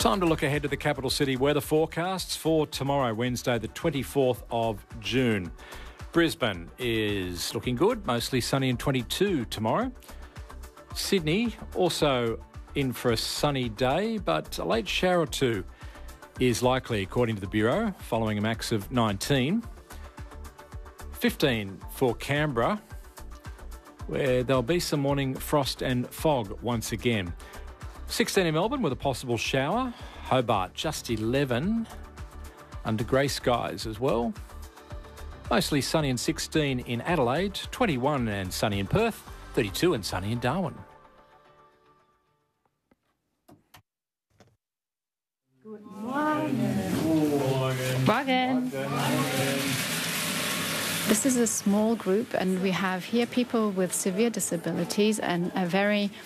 Time to look ahead to the capital city weather forecasts for tomorrow, Wednesday, the 24th of June. Brisbane is looking good, mostly sunny and 22 tomorrow. Sydney also in for a sunny day, but a late shower or two is likely, according to the Bureau, following a max of 19. 15 for Canberra, where there'll be some morning frost and fog once again. 16 in Melbourne with a possible shower. Hobart just 11 under grey skies as well. Mostly sunny and 16 in Adelaide, 21 and sunny in Perth, 32 and sunny in Darwin. Good morning. Morgen. This is a small group, and we have here people with severe disabilities and a very